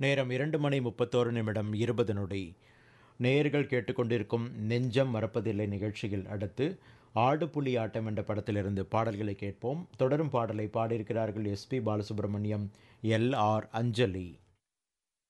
நேரம் 2:31 நேயர்கள் கேட்டுக்கொண்டிருக்கும் நெஞ்சம் மறப்பதில்லை நிகழ்ச்சியில் அடுத்து ஆடு புலி ஆட்டம் என்ற படத்திலிருந்து பாடல்களை கேட்போம். தொடரும் பாடலை பாடியிருக்கிறார்கள் எஸ்பி பாலசுப்ரமணியம், எல்.ஆர். அஞ்சலி.